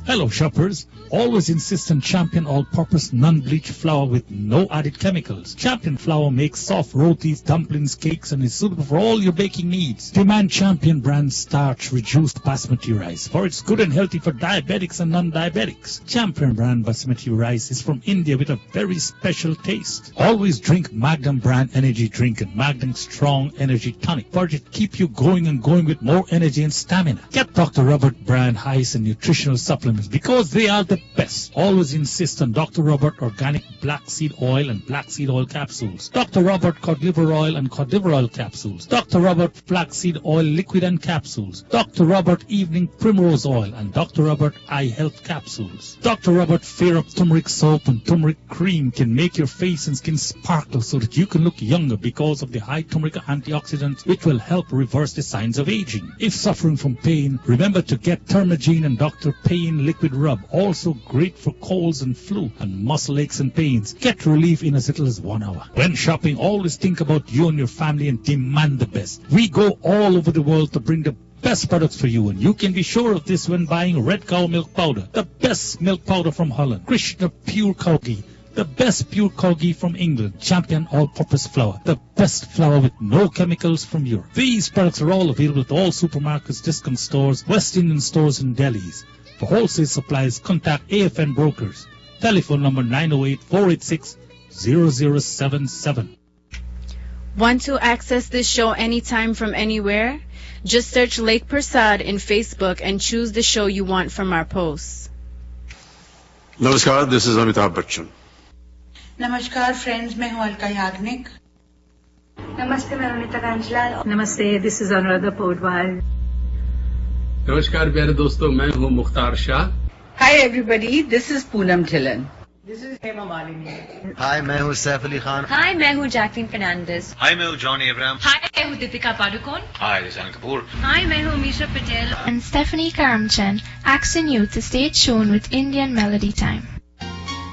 Hello shoppers, always insist on Champion all-purpose non-bleach flour with no added chemicals. Champion flour makes soft rotis, dumplings, cakes and is suitable for all your baking needs. Demand Champion brand starch reduced basmati rice, for it's good and healthy for diabetics and non-diabetics. Champion brand basmati rice is from India with a very special taste. Always drink Magnum brand energy drink and Magnum strong energy tonic, for it keep you going and going with more energy and stamina. Get Dr. Robert brand ice and nutritional supplements because they are the best. Always insist on Dr. Robert organic black seed oil and black seed oil capsules. Dr. Robert cod liver oil and cod liver oil capsules. Dr. Robert flaxseed oil liquid and capsules. Dr. Robert evening primrose oil and Dr. Robert eye health capsules. Dr. Robert Fair Up turmeric soap and turmeric cream can make your face and skin sparkle so that you can look younger because of the high turmeric antioxidants which will help reverse the signs of aging. If suffering from pain, remember to get Termagene and Dr. Pain liquid rub, also great for colds and flu and muscle aches and pains. Get relief in as little as 1 hour. When shopping, always think about you and your family and demand the best. We go all over the world to bring the best products for you, and you can be sure of this when buying Red Cow milk powder, the best milk powder from Holland, Krishna pure cow ghee, the best pure cow ghee from England, Champion all-purpose flour, the best flour with no chemicals from Europe. These products are all available at all supermarkets, discount stores, West Indian stores and delis. For wholesale supplies, contact AFN Brokers. Telephone number 908-486-0077. Want to access this show anytime from anywhere? Just search Lake Prasad in Facebook and choose the show you want from our posts. Namaskar, this is Amitabh Bachchan. Namaskar friends, मैं हूँ Alka Yagnik. Namaste, मैं Anita कांचलाल. Namaste, this is Anuradha Podwal. नमस्कार प्यारे दोस्तों, मैं हूँ Mukhtar Shah. Hi everybody, this is Poonam Dhillon. This is Hema Malini. Hi, मैं हूँ सैफ अली खान. Hi, मैं हूँ Jacqueline Fernandez. Hi, मैं हूँ Johnny Abraham. Hi, मैं हूँ Deepika Padukone. Hi, this is Anil Kapoor. Hi, मैं हूँ Misha Patel. And Stephanie Karamchan, asking you to stay tuned with Indian Melody Time.